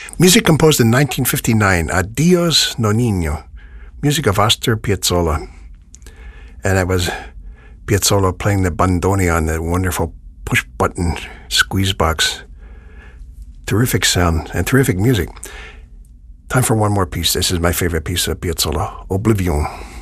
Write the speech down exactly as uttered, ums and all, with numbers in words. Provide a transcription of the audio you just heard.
Music composed in nineteen fifty-nine, Adios Nonino, music of Astor Piazzolla. And that was Piazzolla playing the bandoneon, the wonderful push-button squeeze box. Terrific sound and terrific music. Time for one more piece. This is my favorite piece of Piazzolla, Oblivion.